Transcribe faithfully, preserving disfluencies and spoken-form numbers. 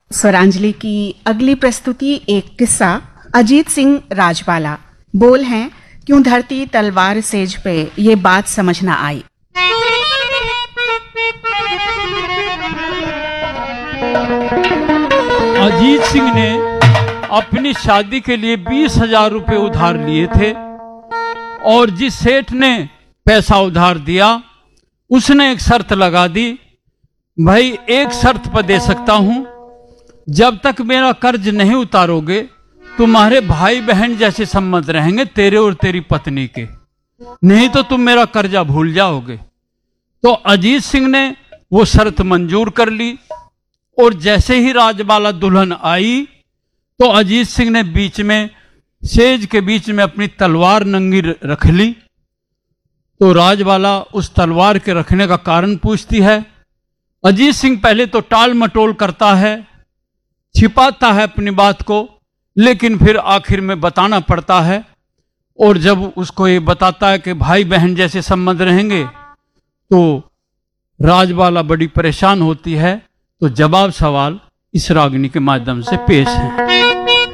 स्वरांजलि की अगली प्रस्तुति एक किस्सा। अजीत सिंह राजबाला। बोल हैं, क्यों धरती तलवार सेज पे ये बात समझ न आई। अजीत सिंह ने अपनी शादी के लिए बीस हजार रुपये उधार लिए थे और जिस सेठ ने पैसा उधार दिया उसने एक शर्त लगा दी, भाई एक शर्त पर दे सकता हूं, जब तक मेरा कर्ज नहीं उतारोगे तुम्हारे भाई बहन जैसे संबंध रहेंगे तेरे और तेरी पत्नी के, नहीं तो तुम मेरा कर्जा भूल जाओगे। तो अजीत सिंह ने वो शर्त मंजूर कर ली और जैसे ही राजबाला दुल्हन आई तो अजीत सिंह ने बीच में सेज के बीच में अपनी तलवार नंगी रख ली। तो राजबाला उस तलवार के रखने का कारण पूछती है। अजीत सिंह पहले तो टाल मटोल करता है, छिपाता है अपनी बात को, लेकिन फिर आखिर में बताना पड़ता है और जब उसको ये बताता है कि भाई बहन जैसे संबंध रहेंगे तो राजबाला बड़ी परेशान होती है। तो जवाब सवाल इस रागनी के माध्यम से पेश है।